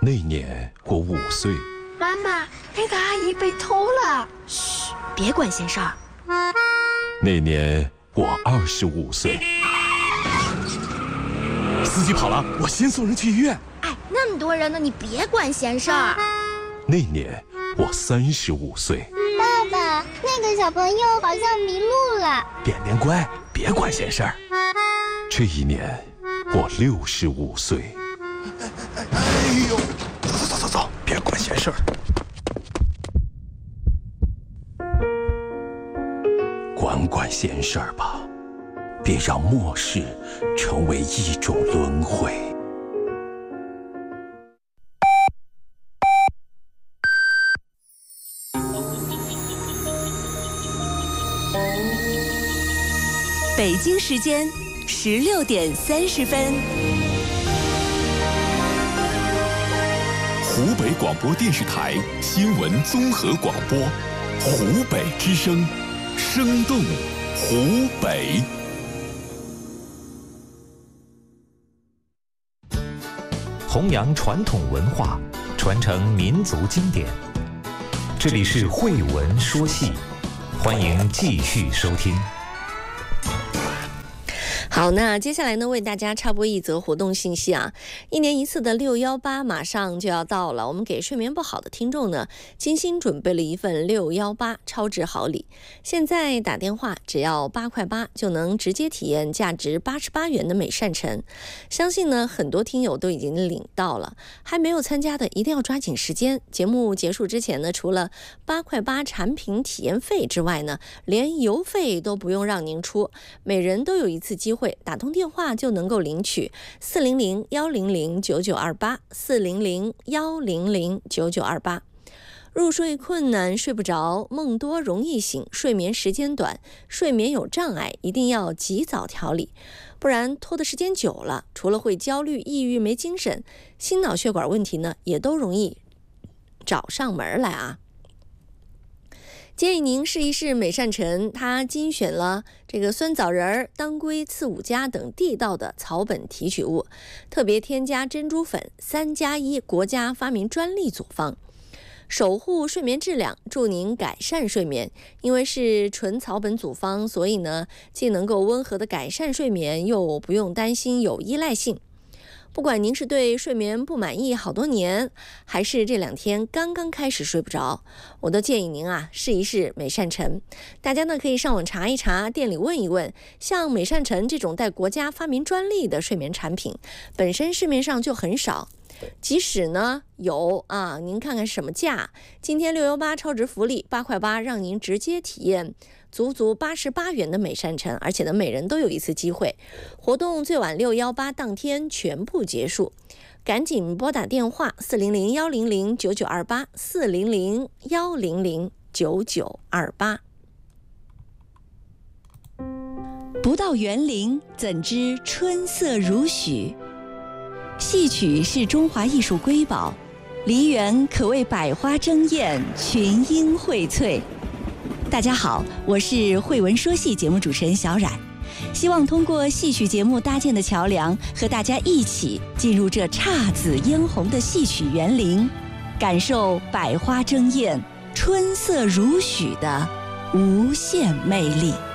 那年我5岁。 妈妈，那个阿姨被偷了。 嘘，别管闲事儿。 那年我25岁。 司机跑了，我先送人去医院。 哎，那么多人呢，你别管闲事儿。 那年我35岁。 爸爸，那个小朋友好像迷路了。 点点乖，别管闲事儿。 这一年我65岁。 哎呦，走，别管闲事儿。 管闲事儿吧，别让末世成为一种轮回。 北京时间16点30分。 湖北广播电视台新闻综合广播，湖北之声，生动湖北。 弘扬传统文化，传承民族经典。这里是慧闻说戏，欢迎继续收听。 好，那接下来呢，为大家插播一则活动信息啊。1年1次的618马上就要到了，我们给睡眠不好的听众呢，精心准备了一份618超值好礼。现在打电话只要8块8，就能直接体验价值88元的美善晨。相信呢，很多听友都已经领到了，还没有参加的一定要抓紧时间。节目结束之前呢，除了8块8产品体验费之外呢，连邮费都不用让您出，每人都有一次机会。打通电话就能够领取400-100-9928 400-100-9928。入睡困难、睡不着、梦多容易醒、睡眠时间短、睡眠有障碍，一定要及早调理，不然拖的时间久了，除了会焦虑、抑郁、没精神，心脑血管问题呢也都容易找上门来啊。建议您试一试美善晨，它精选了这个酸枣仁、当归、刺五加等地道的草本提取物，特别添加珍珠粉，3+1国家发明专利组方，守护睡眠质量，助您改善睡眠。因为是纯草本组方，所以呢，既能够温和的改善睡眠，又不用担心有依赖性。不管您是对睡眠不满意好多年，还是这2天刚刚开始睡不着，我都建议您啊试一试美善晨。大家呢可以上网查一查，店里问一问，像美善晨这种带国家发明专利的睡眠产品，本身市面上就很少。即使呢有啊，您看看什么价。今天618超值福利8块8，让您直接体验足88元的美善晨，而且呢每人都有一次机会。活动最晚618当天全部结束，赶紧拨打电话400-100-9928 400-100-9928。 不到园林，怎知春色如许？戏曲是中华艺术瑰宝，梨园可谓百花争艳，群英荟萃。大家好，我是慧闻说戏节目主持人小冉，希望通过戏曲节目搭建的桥梁，和大家一起进入这姹紫嫣红的戏曲园林，感受百花争艳、春色如许的无限魅力。